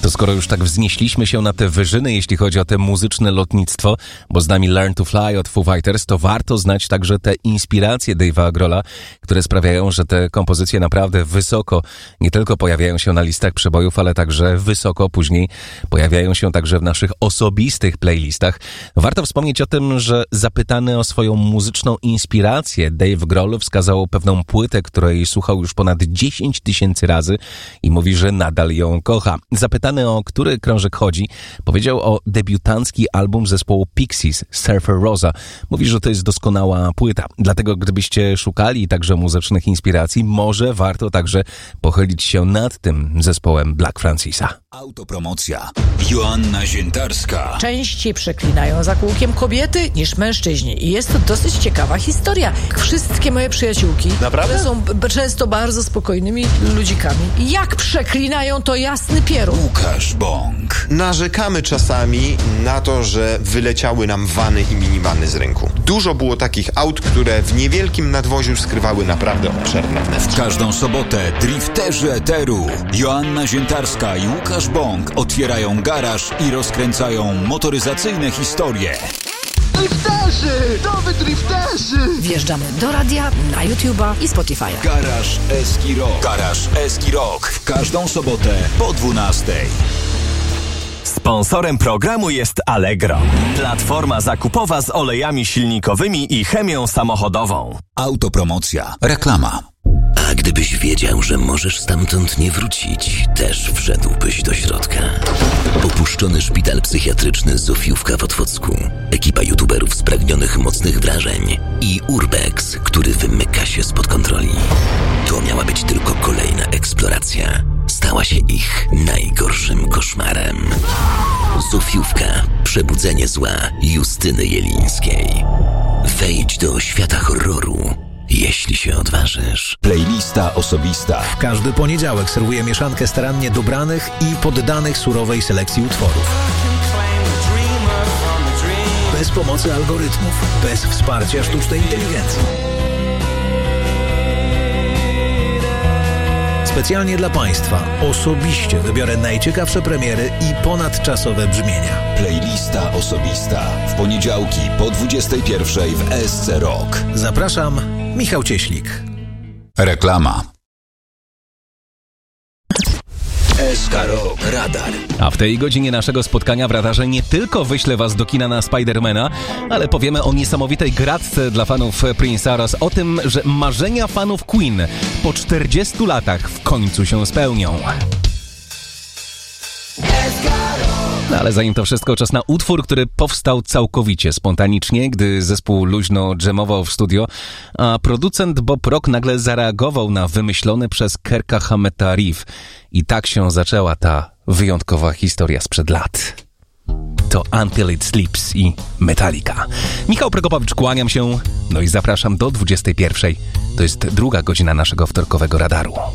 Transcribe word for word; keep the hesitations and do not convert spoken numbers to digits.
To skoro już tak wznieśliśmy się na te wyżyny, jeśli chodzi o te muzyczne lotnictwo, bo z nami Learn to Fly od Foo Fighters, to warto znać także te inspiracje Dave'a Grohla, które sprawiają, że te kompozycje naprawdę wysoko nie tylko pojawiają się na listach przebojów, ale także wysoko później pojawiają się także w naszych osobistych playlistach. Warto wspomnieć o tym, że zapytany o swoją muzyczną inspirację, Dave Grohl wskazał pewną płytę, której słuchał już ponad dziesięć tysięcy razy i mówi, że nadal ją kocha. Zapytany, o który krążek chodzi, powiedział o debiutancki album zespołu Pixies, Surfer Rosa. Mówi, że to jest doskonała płyta. Dlatego gdybyście szukali także muzycznych inspiracji, może warto także pochylić się nad tym zespołem Black Francisa. Autopromocja. Joanna Ziętarska. Częściej przeklinają za kółkiem kobiety niż mężczyźni. I jest to dosyć ciekawa historia. Wszystkie moje przyjaciółki, Naprawdę? które są b- często bardzo spokojnymi ludzikami, jak przeklinają, to jasny pierun. Łukasz Bąk. Narzekamy czasami na to, że wyleciały nam vany i minivany z rynku. Dużo było takich aut, które w niewielkim nadwoziu skrywały naprawdę obszerne wnętrze. W każdą sobotę drifterzy eteru Joanna Ziętarska i Łukasz Bąk otwierają garaż i rozkręcają motoryzacyjne historie. Drifterzy! Nowy drifterzy! Wjeżdżamy do radia, na YouTube'a i Spotify'a. Garaż Eski Rock. Garaż Eski Rock. W każdą sobotę po dwunastej. Sponsorem programu jest Allegro, platforma zakupowa z olejami silnikowymi i chemią samochodową. Autopromocja. Reklama. A gdybyś wiedział, że możesz stamtąd nie wrócić, też wszedłbyś do środka. Opuszczony szpital psychiatryczny Zofiówka w Otwocku, ekipa youtuberów spragnionych mocnych wrażeń i Urbex, który wymyka się spod kontroli. To miała być tylko kolejna eksploracja. Stała się ich najgorszym koszmarem. Zofiówka. Przebudzenie zła Justyny Jelińskiej. Wejdź do świata horroru, jeśli się odważysz. Playlista osobista. W każdy poniedziałek serwuję mieszankę starannie dobranych i poddanych surowej selekcji utworów. Bez pomocy algorytmów, bez wsparcia sztucznej inteligencji. Specjalnie dla Państwa osobiście wybiorę najciekawsze premiery i ponadczasowe brzmienia. Playlista osobista. W poniedziałki po dwudziestej pierwszej w S C Rock. Zapraszam, Michał Cieślik. Reklama. S K Rock Radar. A w tej godzinie naszego spotkania w radarze nie tylko wyślę was do kina na Spidermana, ale powiemy o niesamowitej gratce dla fanów Prince'a oraz o tym, że marzenia fanów Queen po czterdziestu latach w końcu się spełnią. No ale zanim to wszystko, czas na utwór, który powstał całkowicie spontanicznie, gdy zespół luźno dżemował w studio, a producent Bob Rock nagle zareagował na wymyślony przez Kirka Hametta riff. I tak się zaczęła ta wyjątkowa historia sprzed lat. To Until It Sleeps i Metallica. Michał Prokopowicz, kłaniam się, no i zapraszam do dwudziestej pierwszej. To jest druga godzina naszego wtorkowego radaru.